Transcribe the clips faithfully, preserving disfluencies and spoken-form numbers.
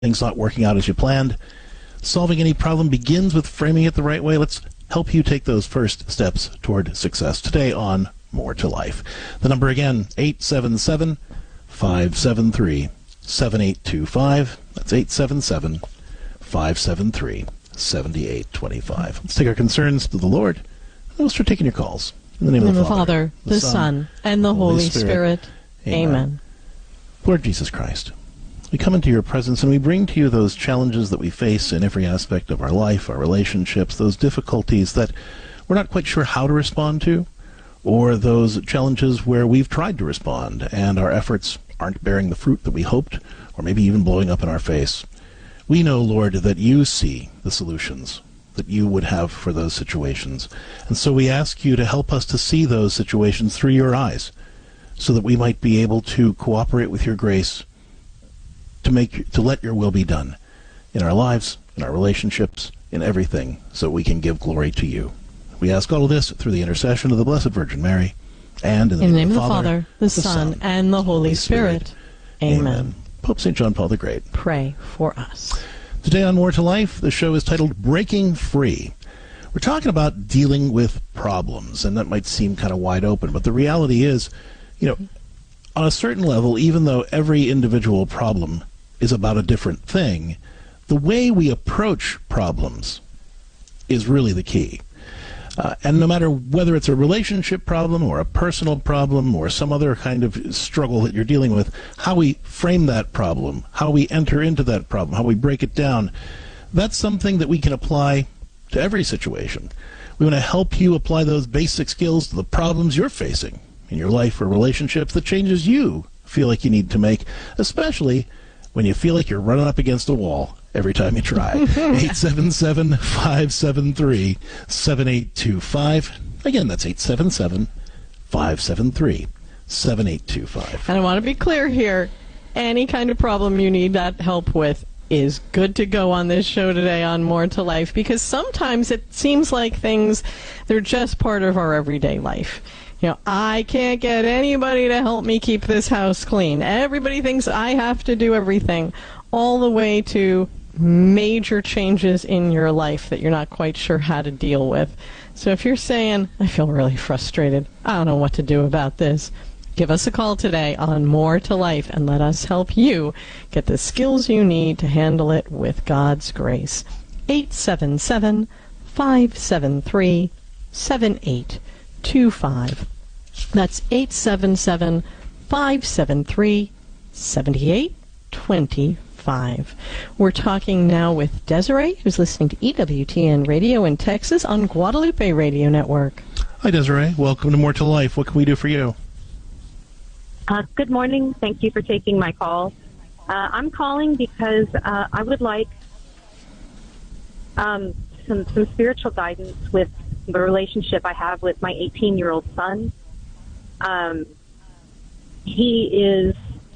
things not working out as you planned. Solving any problem begins with framing it the right way. Let's help you take those first steps toward success today on More to Life. The number again, eight seven seven, five seven three, seven eight two five. That's eight seven seven, five seven three, seven eight two five. Let's take our concerns to the Lord, and we'll start taking your calls. In the name, In the of the Father, Father, the, the Son, Son, and the Holy, Holy Spirit. Spirit. Amen. Amen. Lord Jesus Christ, we come into your presence and we bring to you those challenges that we face in every aspect of our life, our relationships, those difficulties that we're not quite sure how to respond to, or those challenges where we've tried to respond and our efforts aren't bearing the fruit that we hoped, or maybe even blowing up in our face. We know, Lord, that you see the solutions that you would have for those situations. And so we ask you to help us to see those situations through your eyes, so that we might be able to cooperate with your grace to make to let your will be done in our lives, in our relationships, in everything, so we can give glory to you. We ask all of this through the intercession of the Blessed Virgin Mary, and in the, in name, name of the Father, Father the, the Son, and the Holy Spirit. Spirit. Amen. Amen. Pope Saint John Paul the Great, pray for us. Today on More to Life, the show is titled Breaking Free. We're talking about dealing with problems, and that might seem kind of wide open, but the reality is, you know, on a certain level, even though every individual problem is about a different thing, the way we approach problems is really the key. Uh, and no matter whether it's a relationship problem or a personal problem or some other kind of struggle that you're dealing with, how we frame that problem, how we enter into that problem, how we break it down, that's something that we can apply to every situation. We want to help you apply those basic skills to the problems you're facing in your life or relationships, the changes you feel like you need to make, especially when you feel like you're running up against a wall every time you try. eight seven seven, five seven three, seven eight two five. Again, that's eight seven seven, five seven three, seven eight two five. And I want to be clear here, any kind of problem you need that help with is good to go on this show today on More to Life, because sometimes it seems like things, they're just part of our everyday life. You know, I can't get anybody to help me keep this house clean. Everybody thinks I have to do everything, all the way to major changes in your life that you're not quite sure how to deal with. So if you're saying, I feel really frustrated, I don't know what to do about this, give us a call today on More to Life and let us help you get the skills you need to handle it with God's grace. eight seven seven, five seven three, seven eight two five. That's eight seven seven, five seven three, seven eight two five. We're talking now with Desiree, who's listening to E W T N Radio in Texas on Guadalupe Radio Network. Hi, Desiree. Welcome to More to Life. What can we do for you? Uh, good morning. Thank you for taking my call. Uh, I'm calling because uh, I would like um, some, some spiritual guidance with the relationship I have with my eighteen-year-old son. Um, he is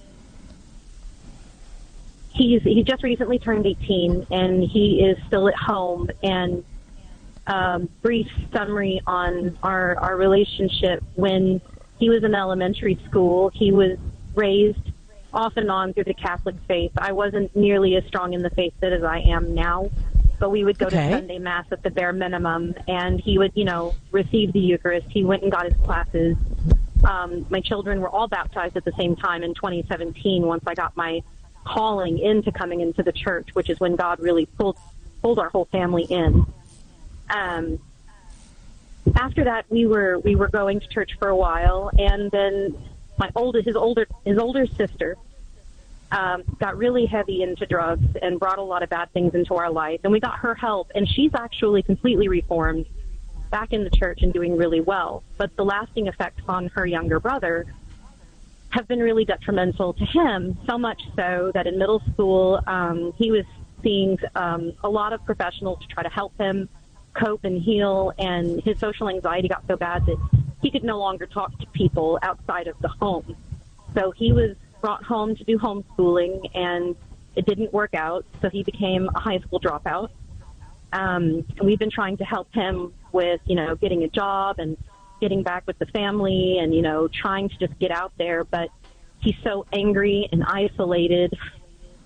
he's he just recently turned eighteen, and he is still at home. And um, brief summary on our our relationship: when he was in elementary school, he was raised off and on through the Catholic faith. I wasn't nearly as strong in the faith as I am now, but we would go okay. to Sunday Mass at the bare minimum, and he would, you know, receive the Eucharist. He went and got his classes. Um, my children were all baptized at the same time in twenty seventeen once I got my calling into coming into the church, which is when God really pulled pulled our whole family in. Um, after that, we were we were going to church for a while, and then my older his older his older sister Um, got really heavy into drugs and brought a lot of bad things into our life. And we got her help, and she's actually completely reformed, back in the church and doing really well. But the lasting effects on her younger brother have been really detrimental to him, so much so that in middle school um, he was seeing um, a lot of professionals to try to help him cope and heal, and his social anxiety got so bad that he could no longer talk to people outside of the home. So he was brought home to do homeschooling, and it didn't work out, so he became a high school dropout. Um, and we've been trying to help him with, you know, getting a job and getting back with the family and, you know, trying to just get out there. But he's so angry and isolated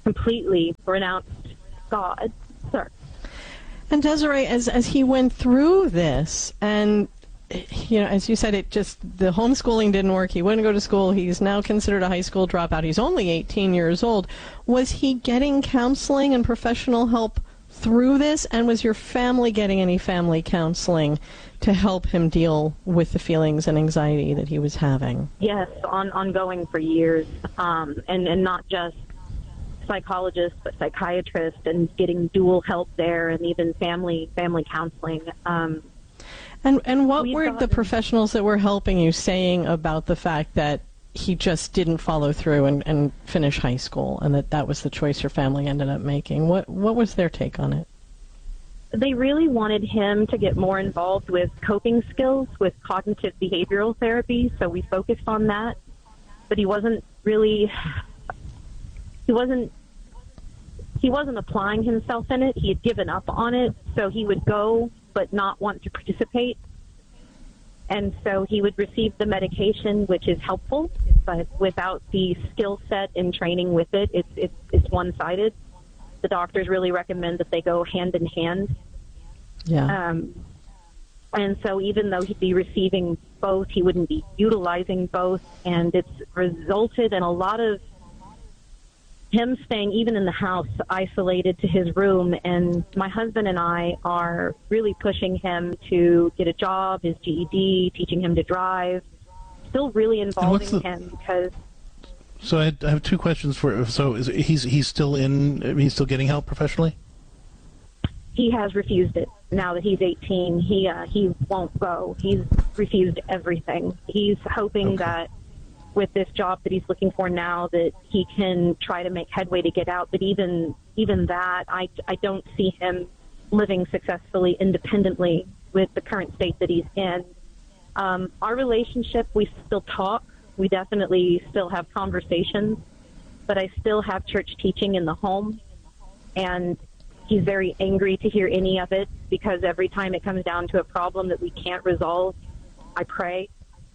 completely renounced God, sir. And Desiree, as as he went through this, and you know, as you said, it just the homeschooling didn't work. He wouldn't go to school. He's now considered a high school dropout. He's only eighteen years old. Was he getting counseling and professional help through this? And was your family getting any family counseling to help him deal with the feelings and anxiety that he was having? Yes, on ongoing for years, um, and and not just psychologists, but psychiatrists, and getting dual help there, and even family family counseling. Um, and and what we've were gotten- the professionals that were helping you saying about the fact that he just didn't follow through and, and finish high school, and that that was the choice your family ended up making? What what was their take on it? They really wanted him to get more involved with coping skills, with cognitive behavioral therapy, so we focused on that. But he wasn't really, he wasn't, he wasn't applying himself in it. He had given up on it, so he would go but not want to participate. And so he would receive the medication, which is helpful, but without the skill set and training with it, it's, it's, it's one-sided. The doctors really recommend that they go hand in hand. Yeah. Um, and so even though he'd be receiving both, he wouldn't be utilizing both, and it's resulted in a lot of him staying even in the house, isolated to his room. And my husband and I are really pushing him to get a job, his G E D, teaching him to drive, still really involving the- him because So I, I have two questions for. So is, he's he's still in. He's still getting help professionally. he has refused it. Now that he's eighteen, he uh, he won't go. He's refused everything. He's hoping Okay. that with this job that he's looking for now, that he can try to make headway to get out. But even even that, I I don't see him living successfully independently with the current state that he's in. Um, our relationship, we still talk. We definitely still have conversations, but I still have church teaching in the home, and he's very angry to hear any of it because every time it comes down to a problem that we can't resolve, I pray.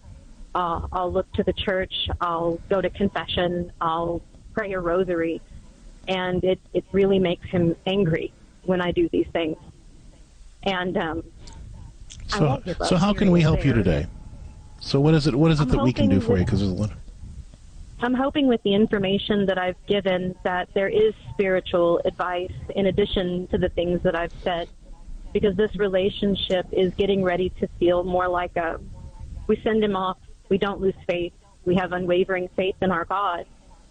Uh, I'll look to the church. I'll go to confession. I'll pray a rosary, and it, it really makes him angry when I do these things. And um, I So won't give up so how can hearing we it help you there. today? So what is it? What is it I'm that we can do hoping for you? that- Because I'm hoping with the information that I've given that there is spiritual advice in addition to the things that I've said, because this relationship is getting ready to feel more like a, we send him off, we don't lose faith, we have unwavering faith in our God,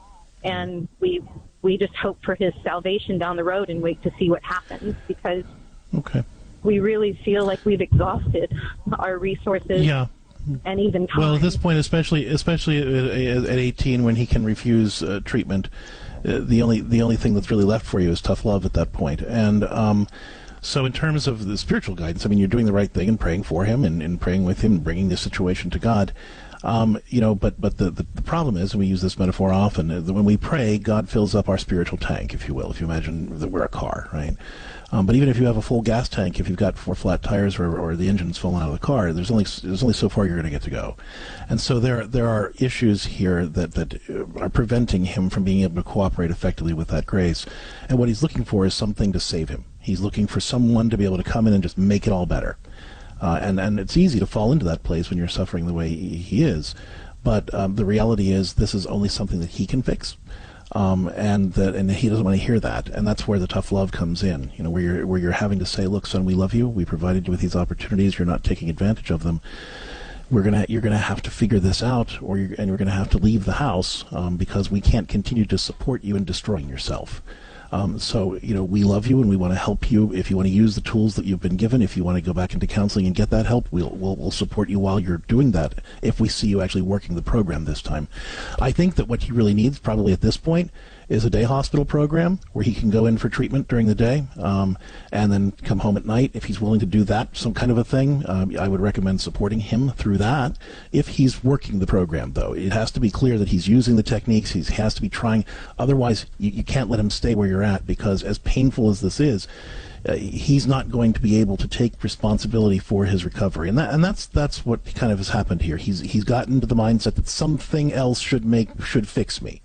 and we we just hope for his salvation down the road and wait to see what happens, because okay, we really feel like we've exhausted our resources yeah. and even time. Well, at this point, especially especially at, at eighteen, when he can refuse uh, treatment, uh, the only the only thing that's really left for you is tough love at that point. And um, so, in terms of the spiritual guidance, I mean, you're doing the right thing and praying for him and, and praying with him, and bringing this situation to God. Um, you know, but but the, the the problem is, and we use this metaphor often, uh, that when we pray, God fills up our spiritual tank, if you will. If you imagine that we're a car, right? Um, but even if you have a full gas tank, if you've got four flat tires or, or the engine's fallen out of the car, there's only there's only so far you're going to get to go. And so there there are issues here that, that are preventing him from being able to cooperate effectively with that grace. And what he's looking for is something to save him. He's looking for someone to be able to come in and just make it all better. Uh, and, and it's easy to fall into that place when you're suffering the way he, he is. But um, the reality is this is only something that he can fix. Um, and that, and he doesn't want to hear that, and that's where the tough love comes in. You know, where you're where you're having to say, "Look, son, we love you. We provided you with these opportunities. You're not taking advantage of them. We're gonna you're gonna have to figure this out, or you're, and you're gonna have to leave the house um, because we can't continue to support you in destroying yourself." Um, so, you know, we love you and we want to help you. If you want to use the tools that you've been given, if you want to go back into counseling and get that help, we'll, we'll, we'll support you while you're doing that if we see you actually working the program this time. I think that what he really needs probably at this point is a day hospital program where he can go in for treatment during the day um, and then come home at night. If he's willing to do that, some kind of a thing, um, I would recommend supporting him through that. If he's working the program, though, it has to be clear that he's using the techniques. He has to be trying. Otherwise, you, you can't let him stay where you're at, because as painful as this is, uh, he's not going to be able to take responsibility for his recovery. And that, and that's that's what kind of has happened here. He's he's gotten to the mindset that something else should make should fix me.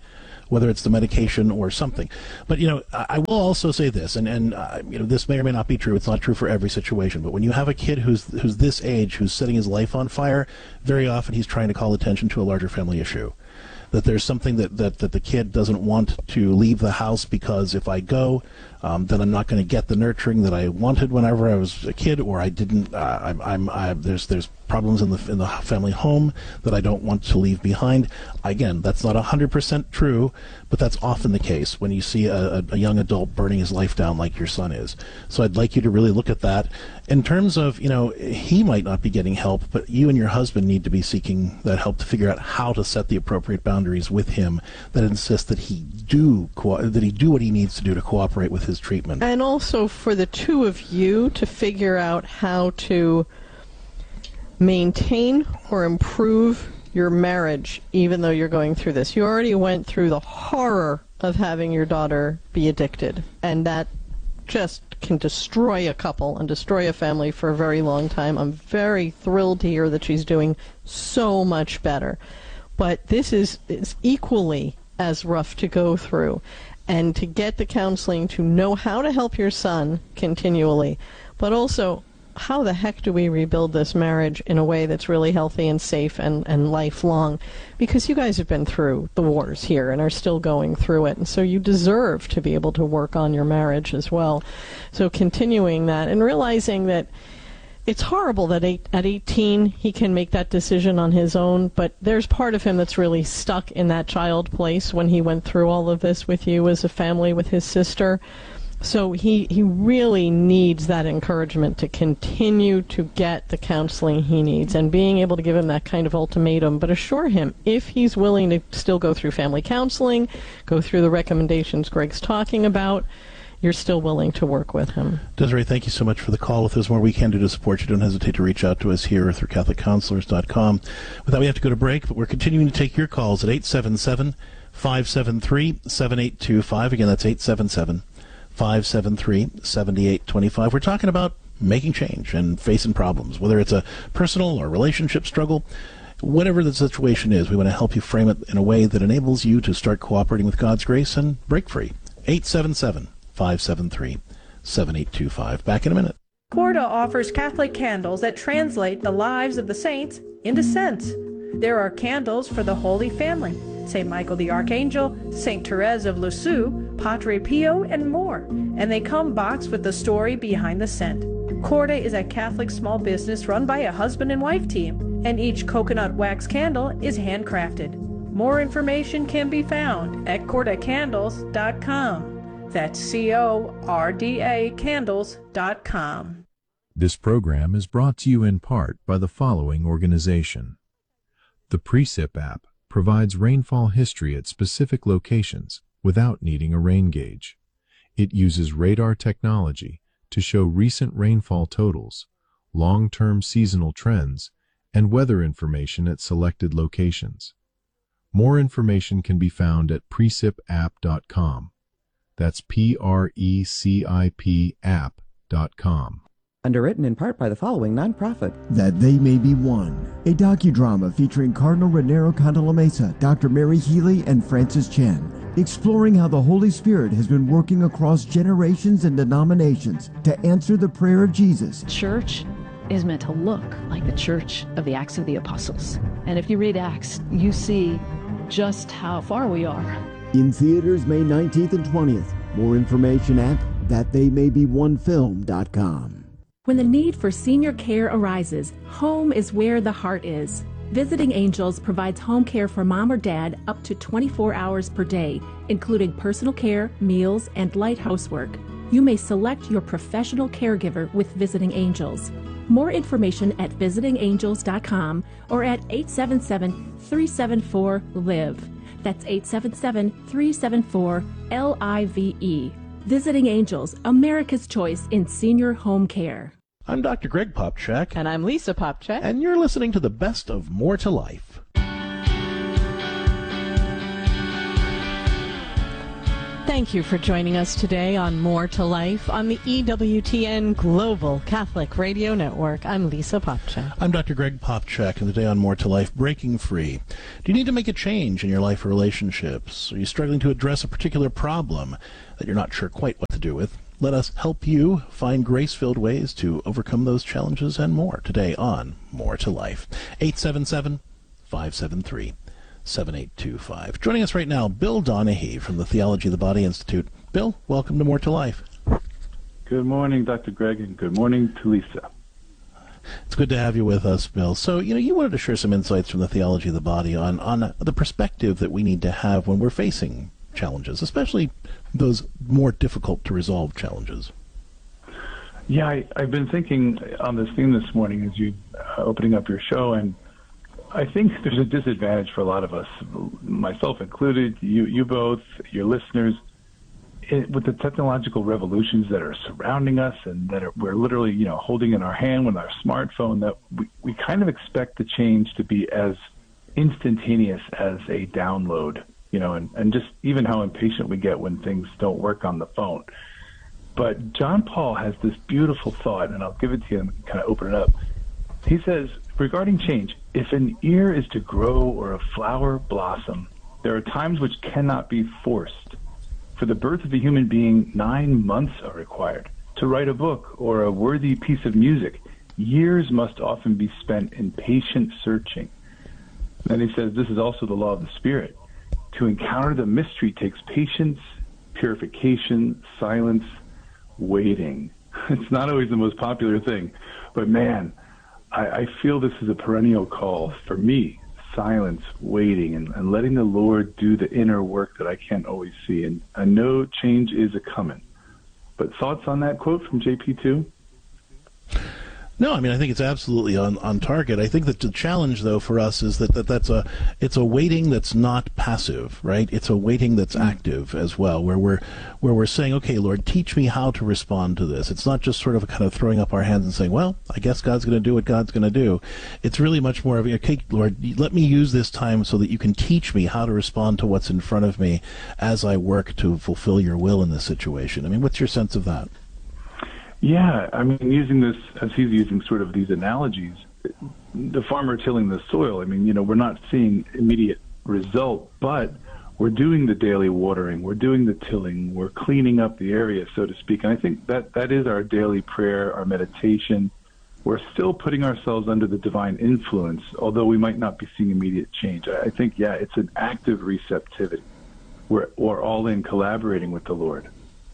whether it's the medication or something. But, you know, I, I will also say this, and, and uh, you know, this may or may not be true. It's not true for every situation. But when you have a kid who's who's this age, who's setting his life on fire, very often he's trying to call attention to a larger family issue. That there's something that, that, that the kid doesn't want to leave the house because if I go, um, then I'm not going to get the nurturing that I wanted whenever I was a kid, or I didn't. Uh, I'm, I'm, I, there's there's problems in the in the family home that I don't want to leave behind. Again, that's not one hundred percent true, but that's often the case when you see a, a young adult burning his life down like your son is. So I'd like you to really look at that in terms of, you know, he might not be getting help, but you and your husband need to be seeking that help to figure out how to set the appropriate boundaries with him that insist that he do co- that he do what he needs to do to cooperate with his treatment. And also for the two of you to figure out how to maintain or improve your marriage even though you're going through this. You already went through the horror of having your daughter be addicted, and that just can destroy a couple and destroy a family for a very long time. I'm very thrilled to hear that she's doing so much better. But this is, is equally as rough to go through. And to get the counseling to know how to help your son continually, but also how the heck do we rebuild this marriage in a way that's really healthy and safe and, and lifelong? Because you guys have been through the wars here and are still going through it, and so you deserve to be able to work on your marriage as well. So continuing that and realizing that it's horrible that eight, at eighteen he can make that decision on his own, but there's part of him that's really stuck in that child place when he went through all of this with you as a family, with his sister. So he, he really needs that encouragement to continue to get the counseling he needs, and being able to give him that kind of ultimatum, but assure him if he's willing to still go through family counseling, go through the recommendations Greg's talking about, you're still willing to work with him. Desiree, thank you so much for the call. If there's more we can do to support you, don't hesitate to reach out to us here through Catholic Counselors dot com. With that, we have to go to break, but we're continuing to take your calls at eight seven seven, five seven three, seven eight two five. Again, that's eight seven seven, five seven three, seven eight two five. We're talking about making change and facing problems, whether it's a personal or relationship struggle. Whatever the situation is, we want to help you frame it in a way that enables you to start cooperating with God's grace and break free. eight seven seven, five seven three, seven eight two five. Back in a minute. Corda offers Catholic candles that translate the lives of the saints into scents. There are candles for the Holy Family, Saint Michael the Archangel, Saint Therese of Lisieux, Padre Pio, and more. And they come boxed with the story behind the scent. Corda is a Catholic small business run by a husband and wife team, and each coconut wax candle is handcrafted. More information can be found at corda candles dot com. That's C O R D A candles dot com. This program is brought to you in part by the following organization. The Precip app provides rainfall history at specific locations without needing a rain gauge. It uses radar technology to show recent rainfall totals, long-term seasonal trends, and weather information at selected locations. More information can be found at precip app dot com. That's P R E C I P app dot com. Underwritten in part by the following nonprofit. That They May Be One, a docudrama featuring Cardinal Raniero Cantalamessa, Doctor Mary Healy, and Francis Chan, exploring how the Holy Spirit has been working across generations and denominations to answer the prayer of Jesus. Church is meant to look like the church of the Acts of the Apostles. And if you read Acts, you see just how far we are. In theaters May nineteenth and twentieth. More information at that they may be one film dot com. When the need for senior care arises, home is where the heart is. Visiting Angels provides home care for mom or dad up to twenty-four hours per day, including personal care, meals, and light housework. You may select your professional caregiver with Visiting Angels. More information at visiting angels dot com or at eight seven seven, three seven four, L I V E. That's eight seven seven, three seven four, L I V E. Visiting Angels, America's choice in senior home care. I'm Doctor Greg Popchak. And I'm Lisa Popchak. And you're listening to the best of More to Life. Thank you for joining us today on More to Life on the E W T N Global Catholic Radio Network. I'm Lisa Popcak. I'm Doctor Greg Popcak, and today on More to Life, Breaking Free. Do you need to make a change in your life or relationships? Are you struggling to address a particular problem that you're not sure quite what to do with? Let us help you find grace-filled ways to overcome those challenges and more today on More to Life. eight seven seven, five seven three, seven eight two five. Joining us right now, Bill Donahue from the Theology of the Body Institute. Bill, welcome to More to Life. Good morning, Doctor Greg, and good morning to Lisa. It's good to have you with us, Bill. So, you know, you wanted to share some insights from the Theology of the Body on, on the perspective that we need to have when we're facing challenges, especially those more difficult to resolve challenges. Yeah, I, I've been thinking on this theme this morning as you uh, opening up your show, and I think there's a disadvantage for a lot of us, myself included, you, you both, your listeners, it, with the technological revolutions that are surrounding us and that are, we're literally, you know, holding in our hand with our smartphone, that we, we kind of expect the change to be as instantaneous as a download, you know, and, and just even how impatient we get when things don't work on the phone. But John Paul has this beautiful thought, and I'll give it to you and kind of open it up. He says, regarding change, if an ear is to grow or a flower blossom, there are times which cannot be forced. For the birth of a human being, nine months are required. To write a book or a worthy piece of music, years must often be spent in patient searching. Then he says, this is also the law of the Spirit. To encounter the mystery takes patience, purification, silence, waiting. It's not always the most popular thing, but man, I, I feel this is a perennial call for me, silence, waiting, and, and letting the Lord do the inner work that I can't always see. And I know change is a coming. But thoughts on that quote from J P two? No, I mean, I think it's absolutely on, on target. I think that the challenge, though, for us is that, that that's a it's a waiting that's not passive, right? It's a waiting that's active as well, where we're where we're saying, okay, Lord, teach me how to respond to this. It's not just sort of a kind of throwing up our hands and saying, well, I guess God's going to do what God's going to do. It's really much more of, okay, Lord, let me use this time so that you can teach me how to respond to what's in front of me as I work to fulfill your will in this situation. I mean, what's your sense of that? Yeah, I mean, using this, as he's using sort of these analogies, the farmer tilling the soil, I mean, you know, we're not seeing immediate result, but we're doing the daily watering, we're doing the tilling, we're cleaning up the area, so to speak. And I think that that is our daily prayer, our meditation. We're still putting ourselves under the divine influence, although we might not be seeing immediate change. I think, yeah, it's an active receptivity. We're, we're all in collaborating with the Lord.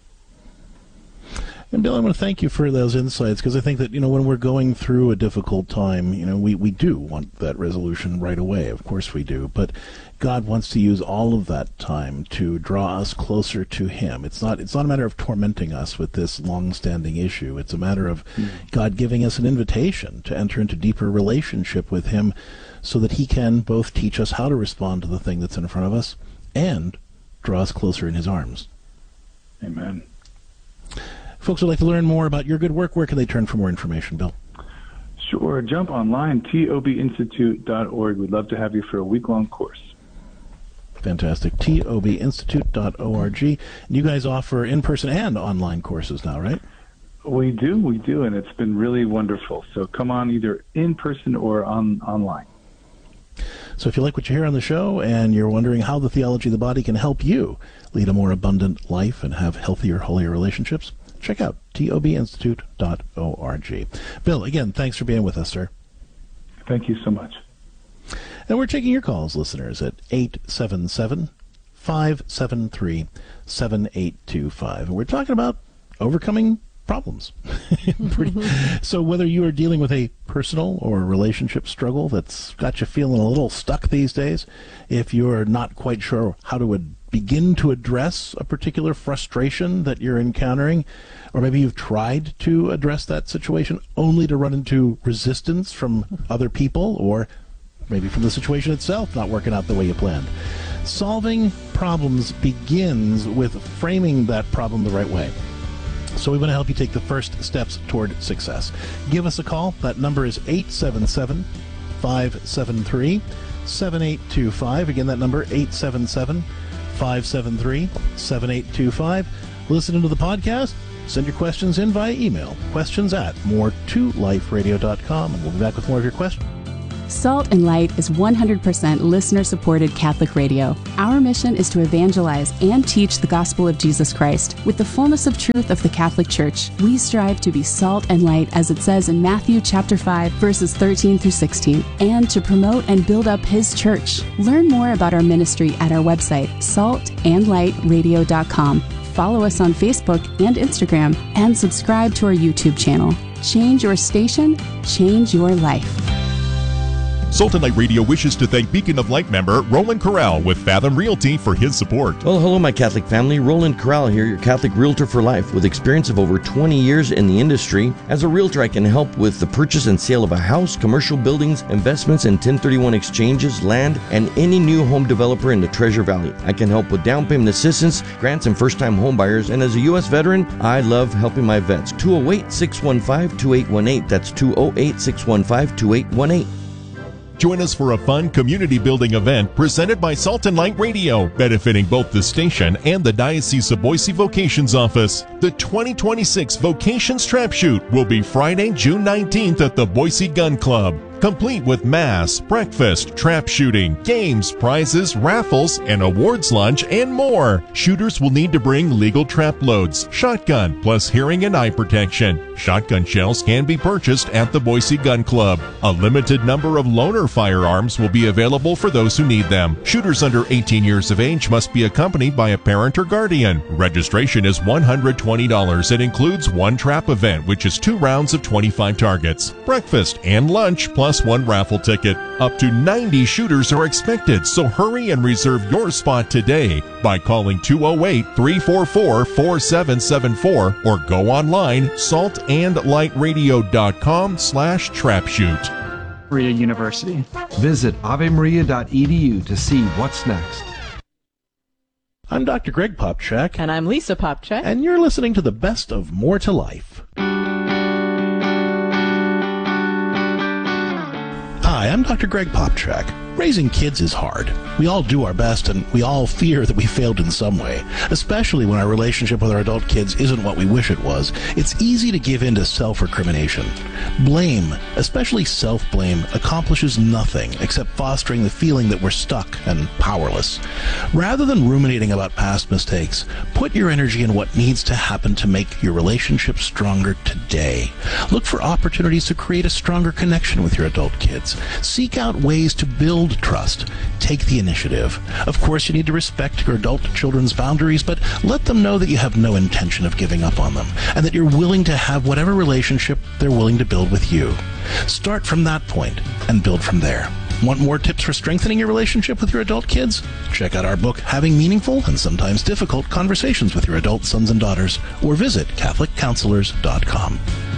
And Bill, I want to thank you for those insights, because I think that, you know, when we're going through a difficult time, you know, we, we do want that resolution right away. Of course we do. But God wants to use all of that time to draw us closer to Him. It's not it's not a matter of tormenting us with this long-standing issue. It's a matter of mm. God giving us an invitation to enter into deeper relationship with Him so that He can both teach us how to respond to the thing that's in front of us and draw us closer in His arms. Amen. Folks would like to learn more about your good work. Where can they turn for more information, Bill? Sure. Jump online, T O B institute dot org. We'd love to have you for a week-long course. Fantastic. T O B institute dot org. And you guys offer in-person and online courses now, right? We do. We do. And it's been really wonderful. So come on either in person or on online. So if you like what you hear on the show and you're wondering how the Theology of the Body can help you lead a more abundant life and have healthier, holier relationships, check out T O B institute dot org. Bill, again, thanks for being with us, sir. Thank you so much. And we're taking your calls, listeners, at eight seven seven, five seven three, seven eight two five. And we're talking about overcoming problems. Pretty, so whether you are dealing with a personal or relationship struggle that's got you feeling a little stuck these days, if you're not quite sure how to ad- begin to address a particular frustration that you're encountering, or maybe you've tried to address that situation only to run into resistance from other people, or maybe from the situation itself not working out the way you planned. Solving problems begins with framing that problem the right way. So we want to help you take the first steps toward success. Give us a call. That number is eight seven seven, five seven three, seven eight two five. Again, that number, eight seven seven, five seven three, seven eight two five. Listen to the podcast. Send your questions in via email. Questions at more to life radio dot com. And we'll be back with more of your questions. Salt and Light is one hundred percent listener-supported Catholic radio. Our mission is to evangelize and teach the gospel of Jesus Christ with the fullness of truth of the Catholic Church. We strive to be salt and light, as it says in Matthew chapter five, verses thirteen through sixteen, and to promote and build up His church. Learn more about our ministry at our website, salt and light radio dot com. Follow us on Facebook and Instagram, and subscribe to our YouTube channel. Change your station, change your life. Salt and Light Radio wishes to thank Beacon of Light member Roland Corral with Fathom Realty for his support. Well, hello, my Catholic family. Roland Corral here, your Catholic realtor for life, with experience of over twenty years in the industry. As a realtor, I can help with the purchase and sale of a house, commercial buildings, investments in ten thirty-one exchanges, land, and any new home developer in the Treasure Valley. I can help with down payment assistance, grants, and first-time home buyers. And as a U S veteran, I love helping my vets. two oh eight, six one five, two eight one eight. That's two oh eight, six one five, two eight one eight. Join us for a fun community building event presented by Salt and Light Radio, benefiting both the station and the Diocese of Boise Vocations Office. The twenty twenty-six Vocations Trap Shoot will be Friday, June nineteenth at the Boise Gun Club. Complete with mass, breakfast, trap shooting, games, prizes, raffles, and awards lunch, and more. Shooters will need to bring legal trap loads, shotgun, plus hearing and eye protection. Shotgun shells can be purchased at the Boise Gun Club. A limited number of loaner firearms will be available for those who need them. Shooters under eighteen years of age must be accompanied by a parent or guardian. Registration is one hundred twenty dollars. It includes one trap event, which is two rounds of twenty-five targets, breakfast and lunch, plus one raffle ticket. Up to ninety shooters are expected, so hurry and reserve your spot today by calling two oh eight, three four four, four seven seven four or go online salt and light radio dot com slash trapshoot. Maria University. Visit ave maria dot e d u to see what's next. I'm Doctor Greg Popchak. And I'm Lisa Popchak. And you're listening to the best of More to Life. Hi, I'm Doctor Greg Popchak. Raising kids is hard. We all do our best, and we all fear that we failed in some way, especially when our relationship with our adult kids isn't what we wish it was. It's easy to give in to self-recrimination. Blame, especially self-blame, accomplishes nothing except fostering the feeling that we're stuck and powerless. Rather than ruminating about past mistakes, put your energy in what needs to happen to make your relationship stronger today. Look for opportunities to create a stronger connection with your adult kids. Seek out ways to build trust. Take the initiative. Of course, you need to respect your adult children's boundaries, but let them know that you have no intention of giving up on them, and that you're willing to have whatever relationship they're willing to build with you. Start from that point and build from there. Want more tips for strengthening your relationship with your adult kids? Check out our book, Having Meaningful and Sometimes Difficult Conversations with Your Adult Sons and Daughters, or visit catholic counselors dot com.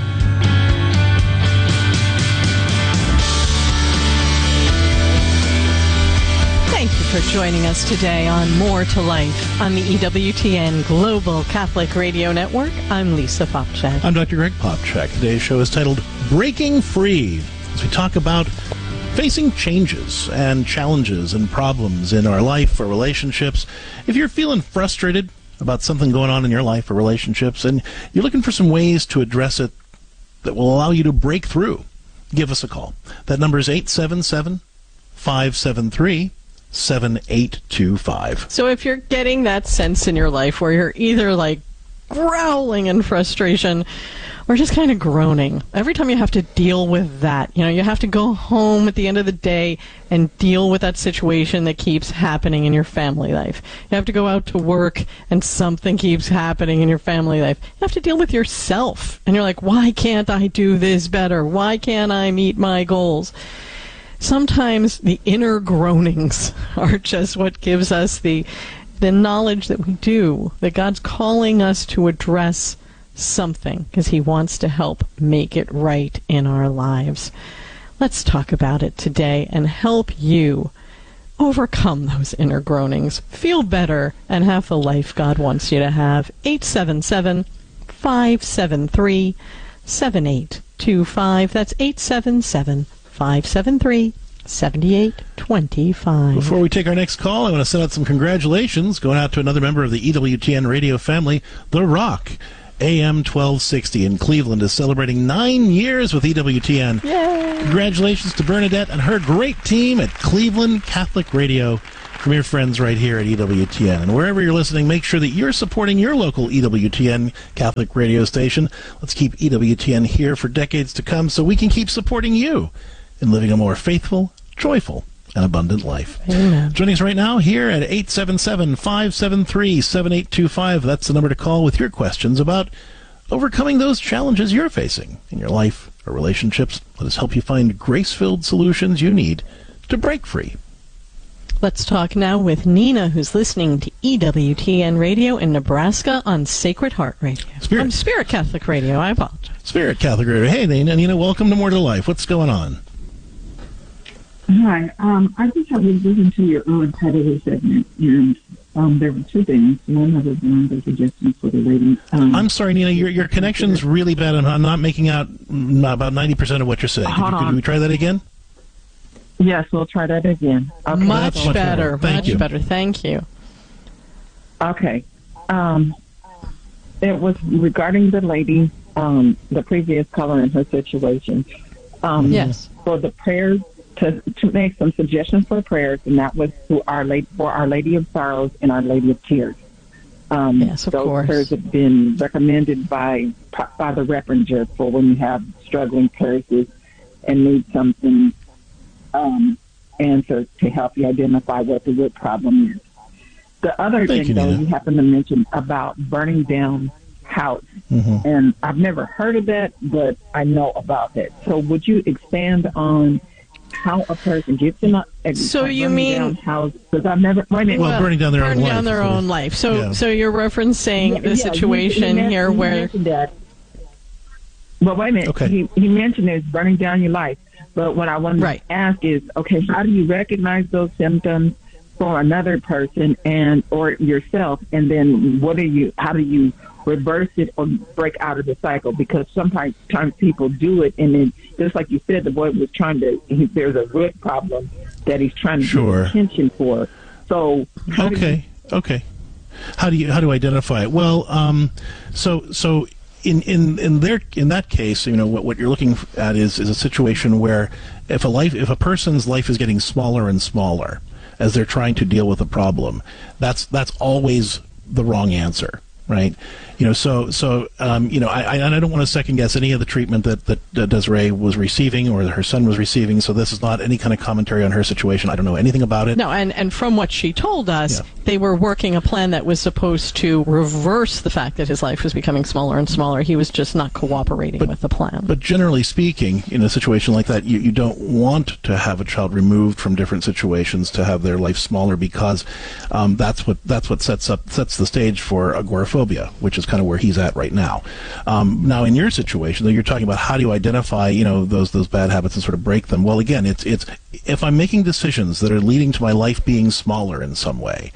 Thank you for joining us today on More to Life on the E W T N Global Catholic Radio Network. I'm Lisa Popchak. I'm Doctor Greg Popchak. Today's show is titled Breaking Free, as we talk about facing changes and challenges and problems in our life or relationships. If you're feeling frustrated about something going on in your life or relationships, and you're looking for some ways to address it that will allow you to break through, give us a call. That number is eight seven seven, five seven three, seven eight two five. So if you're getting that sense in your life where you're either like growling in frustration or just kind of groaning, every time you have to deal with that, you know, you have to go home at the end of the day and deal with that situation that keeps happening in your family life. You have to go out to work and something keeps happening in your family life. You have to deal with yourself. And you're like, why can't I do this better? Why can't I meet my goals? Sometimes the inner groanings are just what gives us the the knowledge that we do, that God's calling us to address something because He wants to help make it right in our lives. Let's talk about it today and help you overcome those inner groanings, feel better, and have the life God wants you to have. eight seven seven, five seven three, seven eight two five. That's eight seven seven, five seven three, seventy-eight twenty-five. Before we take our next call, I want to send out some congratulations going out to another member of the E W T N radio family, The Rock. A M twelve sixty in Cleveland is celebrating nine years with E W T N. Yay! Congratulations to Bernadette and her great team at Cleveland Catholic Radio, from your friends right here at E W T N. And wherever you're listening, make sure that you're supporting your local E W T N Catholic radio station. Let's keep E W T N here for decades to come so we can keep supporting you in living a more faithful, joyful, and abundant life. Amen. Joining us right now here at eight seven seven, five seven three, seven eight two five. That's the number to call with your questions about overcoming those challenges you're facing in your life or relationships. Let us help you find grace-filled solutions you need to break free. Let's talk now with Nina, who's listening to E W T N Radio in Nebraska on Sacred Heart Radio. Spirit. Um, Spirit Catholic Radio, I apologize. Spirit Catholic Radio. Hey, Nina, Nina, welcome to More to Life. What's going on? Hi. Um, I just have been listening to your own title segment, and um, there were two things. One of them was a suggestion for the lady. Um, I'm sorry, Nina, your your connection's really bad. I'm, I'm not making out about ninety percent of what you're saying. Hold could, on. could we try that again? Yes, we'll try that again. Okay. Much, much better. better. Thank much you. better. Thank you. Okay. Um, it was regarding the lady, um, the previous caller and her situation. Um, Yes. For the prayers, to, to make some suggestions for prayers, and that was to our lady, for Our Lady of Sorrows and Our Lady of Tears. Um, Yes, of those course. prayers have been recommended by Father Reppinger for when you have struggling parishes and need something um, answered to help you identify what the root problem is. The other Thank thing, you, though, Nina. you happen to mention about burning down house. Mm-hmm. And I've never heard of that, but I know about that. So would you expand on how a person gets in a, a So a you burning mean- down house? Because I've never... Wait a minute. Well, burning down their own burn life. down their own life. So, Yeah. so you're referencing Yeah, the yeah, situation he- he here men- he where mentioned that. Well, wait a minute. Okay. He, he mentioned it's burning down your life. But what I wanted Right. to ask is, okay, how do you recognize those symptoms for another person and or yourself? And then what do you, how do you reverse it or break out of the cycle? Because sometimes times people do it, and then just like you said, the boy was trying to, he, there's a root problem that he's trying to Sure. get attention for. So how do you Okay, okay. How do you how do you identify it? Well, um, so so in in in their in that case, you know, what what you're looking at is is a situation where if a life if a person's life is getting smaller and smaller as they're trying to deal with a problem, that's that's always the wrong answer, right? You know, so so um, you know, I I I don't want to second guess any of the treatment that that uh, Desiree was receiving or her son was receiving. So this is not any kind of commentary on her situation. I don't know anything about it. No, and, and from what she told us, Yeah. they were working a plan that was supposed to reverse the fact that his life was becoming smaller and smaller. He was just not cooperating with the plan. But generally speaking, in a situation like that, you, you don't want to have a child removed from different situations to have their life smaller, because um, that's what that's what sets up sets the stage for agoraphobia, which is kind of where he's at right now. Um, now, in your situation, though, you're talking about how do you identify, you know, those those bad habits and sort of break them. Well, again, it's it's if I'm making decisions that are leading to my life being smaller in some way,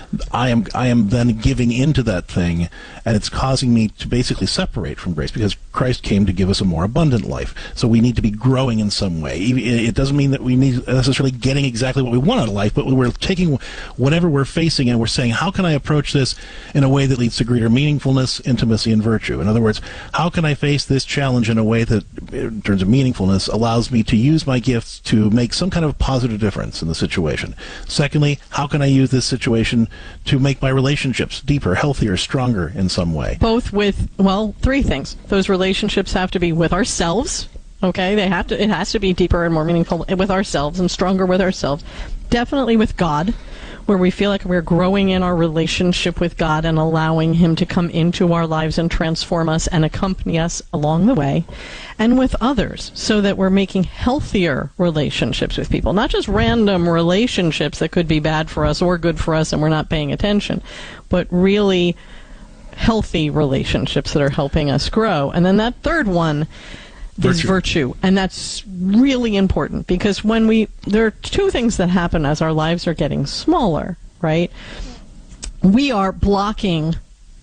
I am I am then giving into that thing, and it's causing me to basically separate from grace, because Christ came to give us a more abundant life. So we need to be growing in some way. It doesn't mean that we need necessarily getting exactly what we want out of life, but we're taking whatever we're facing and we're saying, how can I approach this in a way that leads to greater meaningfulness, intimacy, and virtue? In other words, how can I face this challenge in a way that, in terms of meaningfulness, allows me to use my gifts to make some kind of positive difference in the situation? Secondly, how can I use this situation to make my relationships deeper, healthier, stronger in some way? Both with, well, three things. Those relationships have to be with ourselves. Okay, they have to. It has to be deeper and more meaningful with ourselves and stronger with ourselves. Definitely with God, where we feel like we're growing in our relationship with God and allowing Him to come into our lives and transform us and accompany us along the way. And with others, so that we're making healthier relationships with people, not just random relationships that could be bad for us or good for us and we're not paying attention, but really healthy relationships that are helping us grow. And then that third one is Virtue. virtue. And that's really important, because when we, there are two things that happen as our lives are getting smaller, right? We are blocking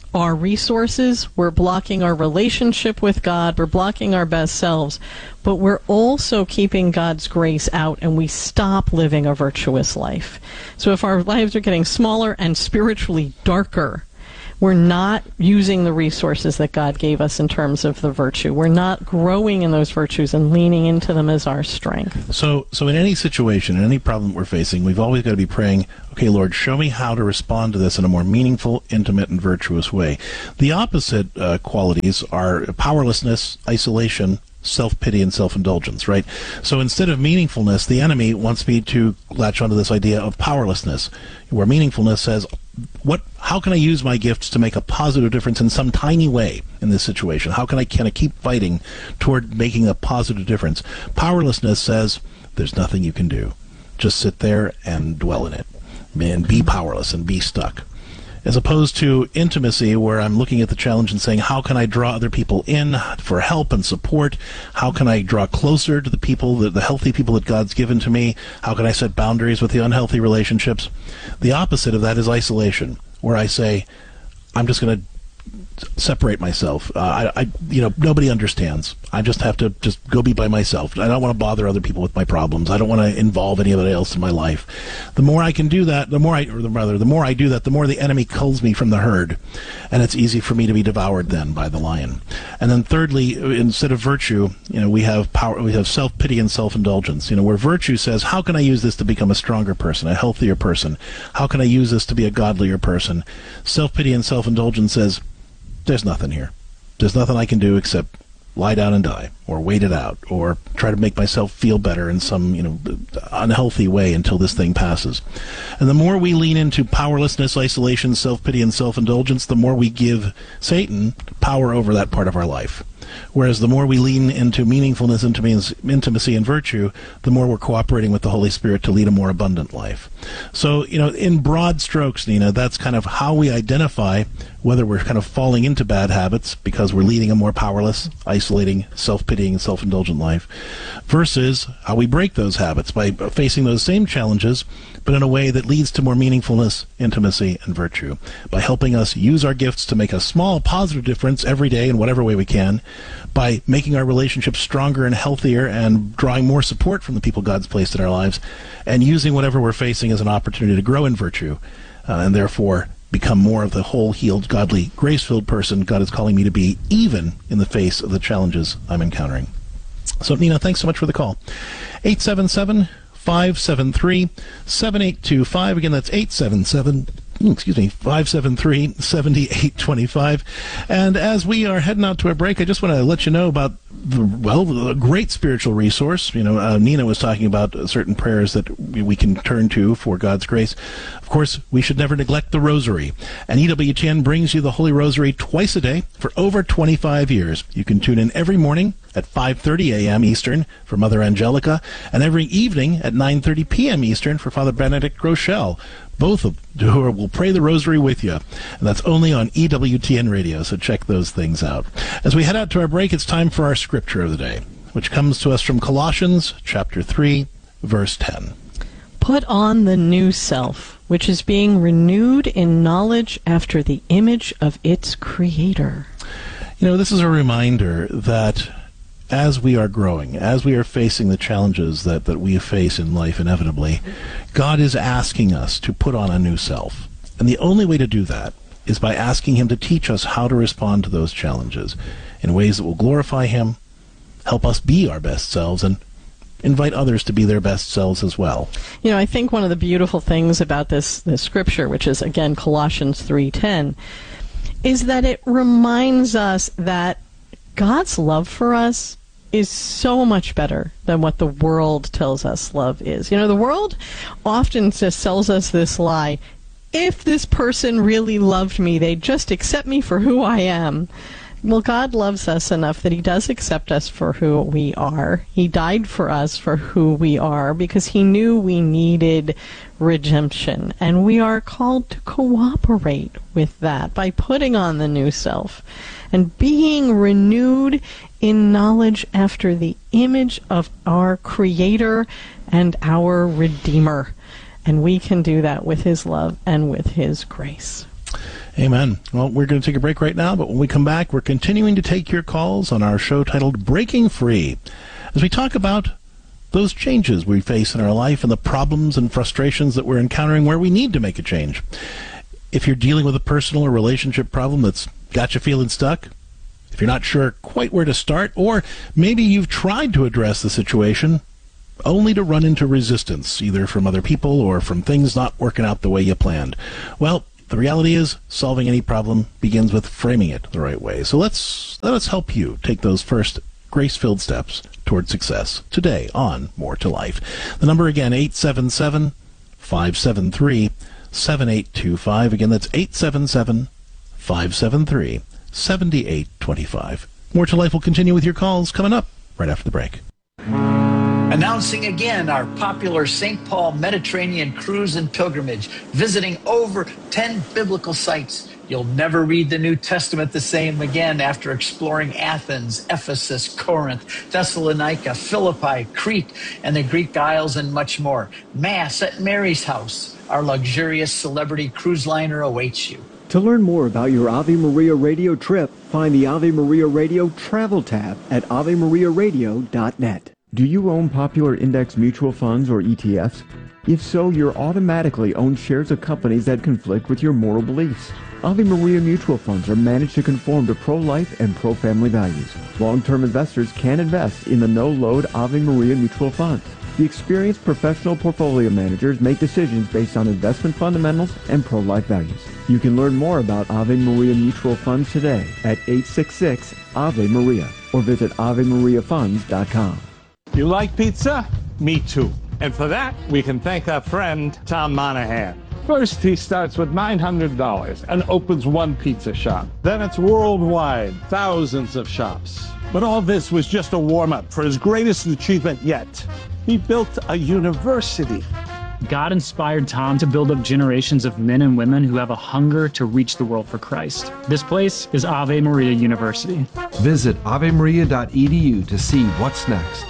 our resources, we're blocking our relationship with God, we're blocking our best selves, but we're also keeping God's grace out, and we stop living a virtuous life. So if our lives are getting smaller and spiritually darker, we're not using the resources that God gave us in terms of the virtue. We're not growing in those virtues and leaning into them as our strength. So, so in any situation, in any problem we're facing, we've always got to be praying, okay, Lord, show me how to respond to this in a more meaningful, intimate, and virtuous way. The opposite uh, qualities are powerlessness, isolation, self-pity, and self-indulgence, right? So instead of meaningfulness, the enemy wants me to latch onto this idea of powerlessness, where meaningfulness says, what, how can I use my gifts to make a positive difference in some tiny way in this situation? How can I, can I keep fighting toward making a positive difference? Powerlessness says, there's nothing you can do. Just sit there and dwell in it, and be powerless and be stuck. As opposed to intimacy, where I'm looking at the challenge and saying, how can I draw other people in for help and support? How can I draw closer to the people, the, the healthy people that God's given to me? How can I set boundaries with the unhealthy relationships? The opposite of that is isolation, where I say, I'm just going to separate myself. Uh, I, I, you know, nobody understands. I just have to just go be by myself. I don't want to bother other people with my problems. I don't want to involve anybody else in my life. The more I can do that, the more I, or rather, the more I do that, the more the enemy culls me from the herd, and it's easy for me to be devoured then by the lion. And then thirdly, instead of virtue, you know, we have power. We have self-pity and self-indulgence. You know, where virtue says, how can I use this to become a stronger person, a healthier person? How can I use this to be a godlier person? Self-pity and self-indulgence says, there's nothing here. There's nothing I can do except lie down and die, or wait it out, or try to make myself feel better in some, you know, unhealthy way until this thing passes. And the more we lean into powerlessness, isolation, self-pity, and self-indulgence, the more we give Satan power over that part of our life. Whereas the more we lean into meaningfulness, intimacy, and virtue, the more we're cooperating with the Holy Spirit to lead a more abundant life. So, you know, in broad strokes, Nina, that's kind of how we identify whether we're kind of falling into bad habits because we're leading a more powerless, isolating, self-pitying, and self-indulgent life, versus how we break those habits by facing those same challenges, but in a way that leads to more meaningfulness, intimacy, and virtue, by helping us use our gifts to make a small positive difference every day in whatever way we can, by making our relationships stronger and healthier and drawing more support from the people God's placed in our lives, and using whatever we're facing as an opportunity to grow in virtue, uh, and therefore become more of the whole, healed, godly, grace-filled person God is calling me to be, even in the face of the challenges I'm encountering. So, Nina, thanks so much for the call. eight seven seven, five seven three, seven eight two five. Again, that's eight seven seven, excuse me, five seven three, seven eight two five. And as we are heading out to a break, I just want to let you know about, the, well, a great spiritual resource. You know, uh, Nina was talking about certain prayers that we, we can turn to for God's grace. Of course, we should never neglect the Rosary. And E W T N brings you the Holy Rosary twice a day for over twenty-five years. You can tune in every morning at five thirty a.m. Eastern for Mother Angelica, and every evening at nine thirty p.m. Eastern for Father Benedict Rochelle. Both of who will pray the Rosary with you. And that's only on E W T N Radio, so check those things out. As we head out to our break, it's time for our scripture of the day, which comes to us from Colossians chapter three, verse ten. Put on the new self, which is being renewed in knowledge after the image of its creator. You know, this is a reminder that as we are growing, as we are facing the challenges that, that we face in life inevitably, God is asking us to put on a new self. And the only way to do that is by asking Him to teach us how to respond to those challenges in ways that will glorify Him, help us be our best selves, and invite others to be their best selves as well. You know, I think one of the beautiful things about this, this scripture, which is, again, Colossians three ten, is that it reminds us that God's love for us is so much better than what the world tells us love is. You know, the world often just sells us this lie. If this person really loved me, they'd just accept me for who I am. Well, God loves us enough that He does accept us for who we are. He died for us for who we are because He knew we needed redemption. And we are called to cooperate with that by putting on the new self and being renewed in knowledge after the image of our Creator and our Redeemer. And we can do that with His love and with His grace. Amen. Well, we're going to take a break right now, but when we come back, we're continuing to take your calls on our show titled Breaking Free, as we talk about those changes we face in our life and the problems and frustrations that we're encountering where we need to make a change. If you're dealing with a personal or relationship problem that's got you feeling stuck, if you're not sure quite where to start, or maybe you've tried to address the situation only to run into resistance, either from other people or from things not working out the way you planned, well, the reality is solving any problem begins with framing it the right way. So let's let us help you take those first grace-filled steps toward success today on More to Life. The number again, eight seven seven, five seven three, seven eight two five. Again, that's eight seven seven, five seven three, seven eight two five. More to Life will continue with your calls coming up right after the break. Announcing again our popular Saint Paul Mediterranean cruise and pilgrimage, visiting over ten biblical sites. You'll never read the New Testament the same again after exploring Athens, Ephesus, Corinth, Thessalonica, Philippi, Crete, and the Greek Isles, and much more. Mass at Mary's house. Our luxurious celebrity cruise liner awaits you. To learn more about your Ave Maria Radio trip, find the Ave Maria Radio Travel tab at ave maria radio dot net. Do you own popular index mutual funds or E T Fs? If so, you're automatically own shares of companies that conflict with your moral beliefs. Ave Maria mutual funds are managed to conform to pro-life and pro-family values. Long-term investors can invest in the no-load Ave Maria mutual funds. The experienced professional portfolio managers make decisions based on investment fundamentals and pro-life values. You can learn more about Ave Maria mutual funds today at eight six six Ave Maria or visit ave maria funds dot com. You like pizza? Me too. And for that, we can thank our friend, Tom Monahan. First, he starts with nine hundred dollars and opens one pizza shop. Then it's worldwide, thousands of shops. But all this was just a warm-up for his greatest achievement yet. He built a university. God inspired Tom to build up generations of men and women who have a hunger to reach the world for Christ. This place is Ave Maria University. Visit ave maria dot e d u to see what's next.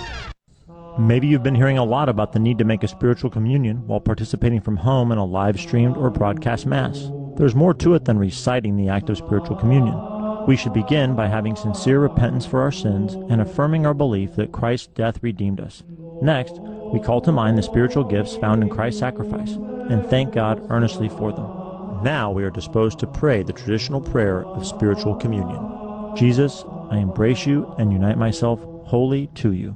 Maybe you've been hearing a lot about the need to make a spiritual communion while participating from home in a live-streamed or broadcast Mass. There's more to it than reciting the act of spiritual communion. We should begin by having sincere repentance for our sins and affirming our belief that Christ's death redeemed us. Next, we call to mind the spiritual gifts found in Christ's sacrifice and thank God earnestly for them. Now we are disposed to pray the traditional prayer of spiritual communion. Jesus, I embrace you and unite myself wholly to you.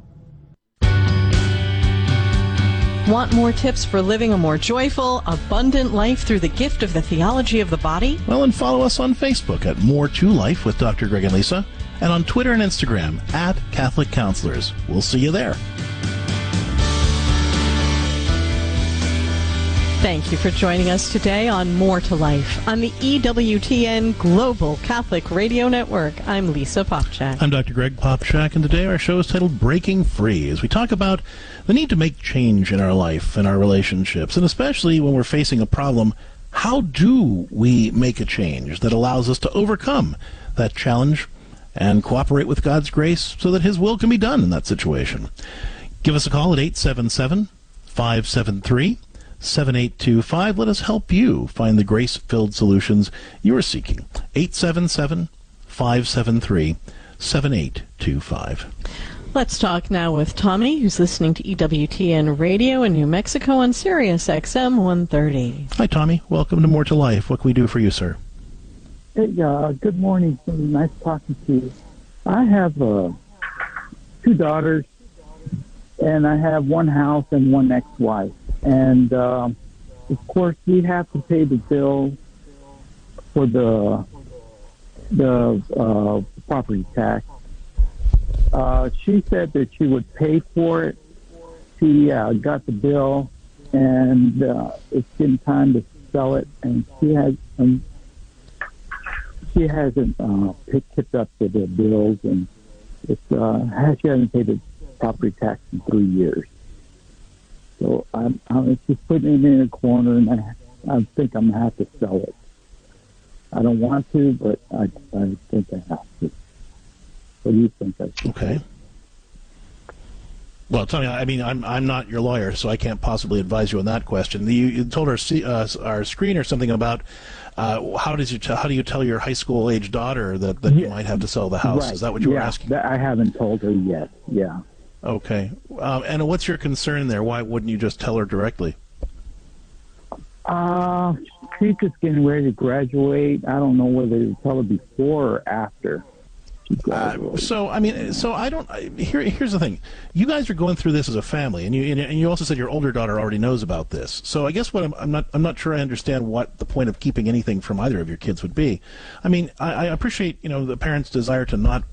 Want more tips for living a more joyful, abundant life through the gift of the theology of the body? Well, and follow us on Facebook at More to Life with Doctor Greg and Lisa, and on Twitter and Instagram at Catholic Counselors. We'll see you there. Thank you for joining us today on More to Life on the E W T N Global Catholic Radio Network. I'm Lisa Popchak. I'm Doctor Greg Popchak, and today our show is titled Breaking Free, as we talk about the need to make change in our life and our relationships, and especially when we're facing a problem, how do we make a change that allows us to overcome that challenge and cooperate with God's grace so that His will can be done in that situation? Give us a call at eight seven seven, five seven three, seven eight two five. Let us help you find the grace-filled solutions you are seeking. eight seven seven, five seven three, seven eight two five. Let's talk now with Tommy, who's listening to E W T N Radio in New Mexico on Sirius X M one thirty. Hi, Tommy. Welcome to More to Life. What can we do for you, sir? Hey, uh, good morning. Nice talking to you. I have uh, two daughters, and I have one house and one ex-wife. And, uh, of course, we have to pay the bill for the the uh, property tax. Uh, she said that she would pay for it. She uh, got the bill, and uh, it's getting time to sell it. And she has um, she hasn't uh, picked, picked up the, the bills, and it's uh, she hasn't paid the property tax in three years. So I'm, I'm just putting it in a corner, and I, I think I'm gonna have to sell it. I don't want to, but I, I think I have to. What do you think I should Okay. do? Well, Tony, I mean, I'm I'm not your lawyer, so I can't possibly advise you on that question. You, you told our uh, our screener something about Uh, how does you tell? How do you tell your high school age daughter that, that you might have to sell the house? Right. Is that what you yeah, were asking? That I haven't told her yet. Yeah. Okay. Um, and what's your concern there? Why wouldn't you just tell her directly? Uh, she's just getting ready to graduate. I don't know whether to tell her before or after. Uh, so I mean, so I don't. I, here, here's the thing: you guys are going through this as a family, and you and you also said your older daughter already knows about this. So I guess what I'm, I'm not I'm not sure I understand what the point of keeping anything from either of your kids would be. I mean, I, I appreciate you know the parents' desire to not